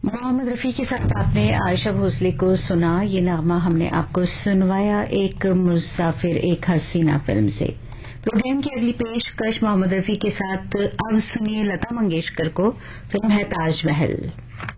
मोहम्मद रफी के साथ आपने आयशा भोसले को सुना। ये नगमा हमने आपको सुनवाया एक मुसाफिर एक हसीना फिल्म से। प्रोग्राम की अगली पेशकश मोहम्मद रफी के साथ अब सुनिए लता मंगेशकर को। फिल्म है ताजमहल।